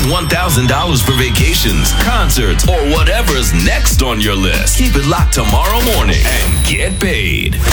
$1,000 for vacations, concerts, or whatever's next on your list. Keep it locked tomorrow morning and get paid.